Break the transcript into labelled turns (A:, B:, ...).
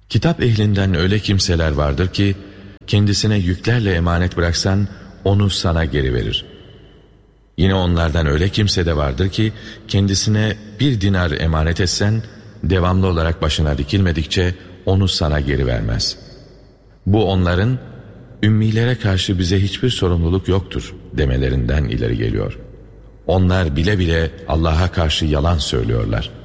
A: Kitap ehlinden öyle kimseler vardır ki, kendisine yüklerle emanet bıraksan, onu sana geri verir. Yine onlardan öyle kimse de vardır ki, kendisine 1 dinar emanet etsen, devamlı olarak başına dikilmedikçe, onu sana geri vermez. Bu onların, ümmilere karşı bize hiçbir sorumluluk yoktur demelerinden ileri geliyor. Onlar bile bile Allah'a karşı yalan söylüyorlar.